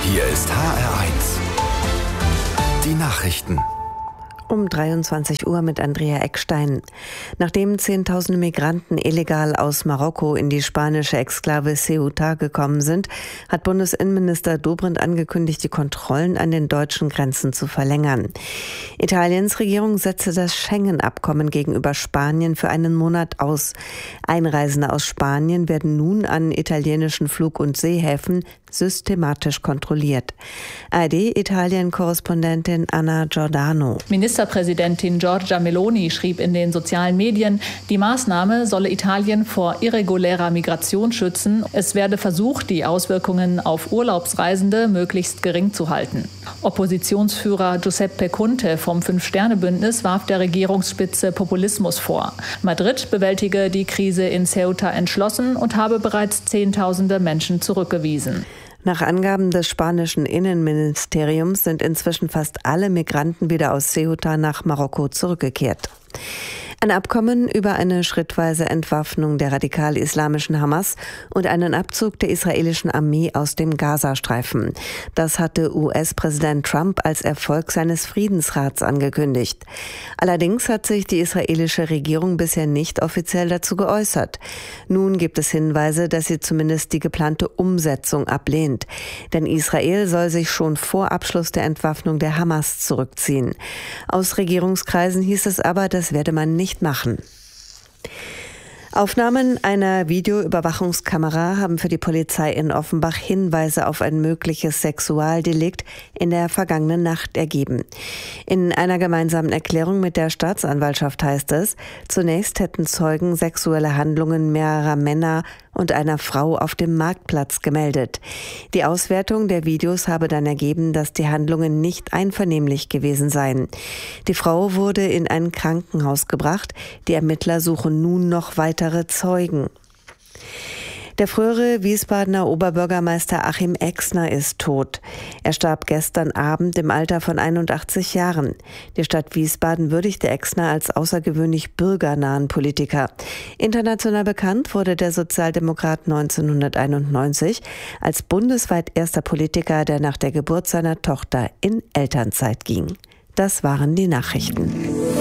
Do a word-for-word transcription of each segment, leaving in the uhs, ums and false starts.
Hier ist H R eins. Die Nachrichten. Um dreiundzwanzig Uhr mit Andrea Eckstein. Nachdem Zehntausende Migranten illegal aus Marokko in die spanische Exklave Ceuta gekommen sind, hat Bundesinnenminister Dobrindt angekündigt, die Kontrollen an den deutschen Grenzen zu verlängern. Italiens Regierung setzte das Schengen-Abkommen gegenüber Spanien für einen Monat aus. Einreisende aus Spanien werden nun an italienischen Flug- und Seehäfen systematisch kontrolliert. A R D-Italien-Korrespondentin Anna Giordano. Ministerpräsidentin Giorgia Meloni schrieb in den sozialen Medien, die Maßnahme solle Italien vor irregulärer Migration schützen. Es werde versucht, die Auswirkungen auf Urlaubsreisende möglichst gering zu halten. Oppositionsführer Giuseppe Conte vom Fünf-Sterne-Bündnis warf der Regierungsspitze Populismus vor. Madrid bewältige die Krise in Ceuta entschlossen und habe bereits Zehntausende Menschen zurückgewiesen. Nach Angaben des spanischen Innenministeriums sind inzwischen fast alle Migranten wieder aus Ceuta nach Marokko zurückgekehrt. Ein Abkommen über eine schrittweise Entwaffnung der radikal-islamischen Hamas und einen Abzug der israelischen Armee aus dem Gazastreifen. Das hatte U S-Präsident Trump als Erfolg seines Friedensrats angekündigt. Allerdings hat sich die israelische Regierung bisher nicht offiziell dazu geäußert. Nun gibt es Hinweise, dass sie zumindest die geplante Umsetzung ablehnt. Denn Israel soll sich schon vor Abschluss der Entwaffnung der Hamas zurückziehen. Aus Regierungskreisen hieß es aber, das werde man nicht machen. Aufnahmen einer Videoüberwachungskamera haben für die Polizei in Offenbach Hinweise auf ein mögliches Sexualdelikt in der vergangenen Nacht ergeben. In einer gemeinsamen Erklärung mit der Staatsanwaltschaft heißt es, zunächst hätten Zeugen sexuelle Handlungen mehrerer Männer und einer Frau auf dem Marktplatz gemeldet. Die Auswertung der Videos habe dann ergeben, dass die Handlungen nicht einvernehmlich gewesen seien. Die Frau wurde in ein Krankenhaus gebracht. Die Ermittler suchen nun noch weitere Zeugen. Der frühere Wiesbadener Oberbürgermeister Achim Exner ist tot. Er starb gestern Abend im Alter von einundachtzig Jahren. Die Stadt Wiesbaden würdigte Exner als außergewöhnlich bürgernahen Politiker. International bekannt wurde der Sozialdemokrat neunzehnhunderteinundneunzig als bundesweit erster Politiker, der nach der Geburt seiner Tochter in Elternzeit ging. Das waren die Nachrichten.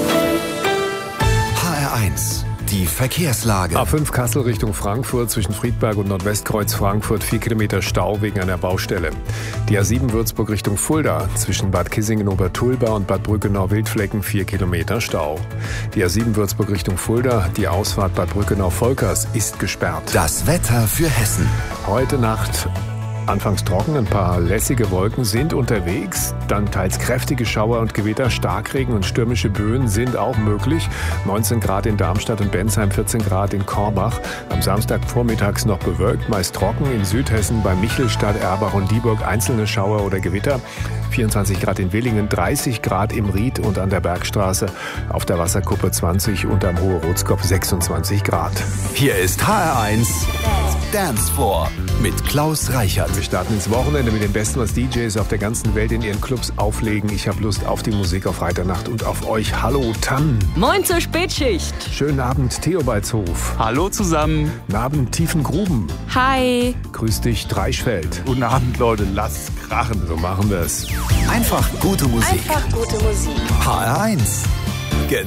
H R eins. Die Verkehrslage. A fünf Kassel Richtung Frankfurt zwischen Friedberg und Nordwestkreuz Frankfurt vier Kilometer Stau wegen einer Baustelle. Die A sieben Würzburg Richtung Fulda zwischen Bad Kissingen-Obertulba und Bad Brückenau-Wildflecken vier Kilometer Stau. Die A sieben Würzburg Richtung Fulda, die Ausfahrt Bad Brückenau-Volkers ist gesperrt. Das Wetter für Hessen. Heute Nacht anfangs trocken, ein paar lässige Wolken sind unterwegs, dann teils kräftige Schauer und Gewitter, Starkregen und stürmische Böen sind auch möglich. neunzehn Grad in Darmstadt und Bensheim, vierzehn Grad in Korbach. Am Samstag vormittags noch bewölkt, meist trocken. In Südhessen bei Michelstadt, Erbach und Dieburg einzelne Schauer oder Gewitter. vierundzwanzig Grad in Willingen, dreißig Grad im Ried und an der Bergstraße. Auf der Wasserkuppe zwanzig und am Hohe Rotskopf sechsundzwanzig Grad. Hier ist H R eins Dance Floor mit Klaus Reichert. Wir starten ins Wochenende mit dem Besten, was D Js auf der ganzen Welt in ihren Clubs auflegen. Ich habe Lust auf die Musik auf Freitagnacht und auf euch. Hallo Tan. Moin zur Spätschicht. Schönen Abend Theobaldshof. Hallo zusammen. Guten Abend Tiefengruben. Hi. Grüß dich Dreischfeld. Guten Abend Leute, lasst krachen. So machen wir es. Einfach gute Musik. Einfach gute Musik. H R eins.